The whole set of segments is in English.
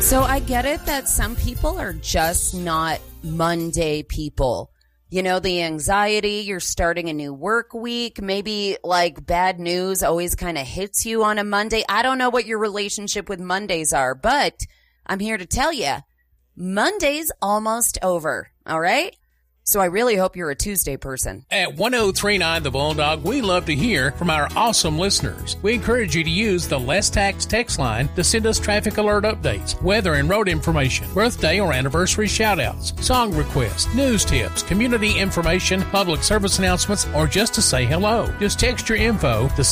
So I get it that some people are just not Monday people. You know, the anxiety, you're starting a new work week, maybe like bad news always kind of hits you on a Monday. I don't know what your relationship with Mondays are, but I'm here to tell you, Monday's almost over, all right? So I really hope you're a Tuesday person. At 1039 The Bulldog, we love to hear from our awesome listeners. We encourage you to use the Less Tax text line to send us traffic alert updates, weather and road information, birthday or anniversary shout-outs, song requests, news tips, community information, public service announcements, or just to say hello. Just text your info to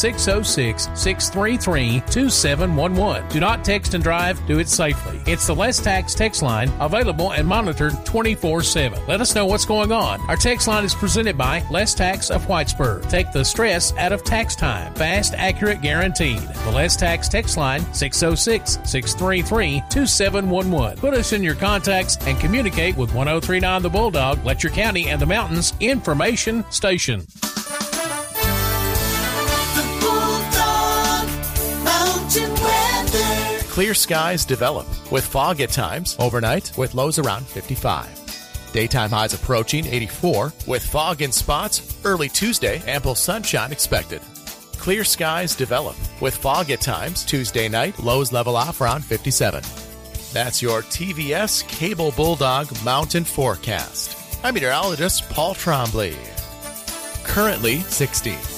606-633-2711. Do not text and drive. Do it safely. It's the Less Tax text line, available and monitored 24/7. Let us know what's going on. Our text line is presented by Less Tax of Whitesburg. Take the stress out of tax time. Fast, accurate, guaranteed. The Less Tax text line, 606-633-2711. Put us in your contacts and communicate with 1039 The Bulldog, Letcher County and the Mountains Information Station. The Bulldog Mountain Weather. Clear skies develop with fog at times overnight with lows around 55. Daytime highs approaching 84 with fog in spots. Early Tuesday, ample sunshine expected. Clear skies develop with fog at times. Tuesday night, lows level off around 57. That's your TVS Cable Bulldog Mountain Forecast. I'm meteorologist Paul Trombley. Currently 60.